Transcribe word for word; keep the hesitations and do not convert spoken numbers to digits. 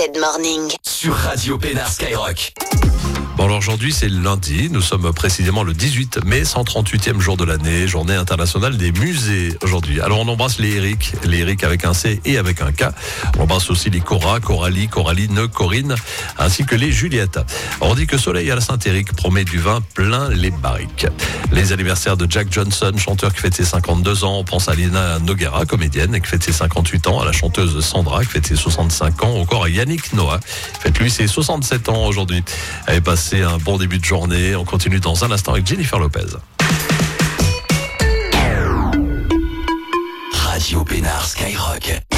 Mid Morning. Sur Radio Pénard Skyrock. Bon alors aujourd'hui c'est lundi, nous sommes précisément le dix-huit mai, cent trente-huitième jour de l'année, journée internationale des musées aujourd'hui. Alors on embrasse les Eric, les Eric avec un C et avec un K. On embrasse aussi les Cora, Coralie, Coraline, Corinne, ainsi que les Juliette. On dit que Soleil à la Saint-Éric promet du vin plein les barriques. Les anniversaires de Jack Johnson, chanteur qui fête ses cinquante-deux ans. On pense à Lina Noguera, comédienne, qui fête ses cinquante-huit ans, à la chanteuse Sandra, qui fête ses soixante-cinq ans, encore à Yannick Noah, qui fête lui ses soixante-sept ans aujourd'hui. Elle est passée C'est un bon début de journée. On continue dans un instant avec Jennifer Lopez. Radio Pénard Skyrock.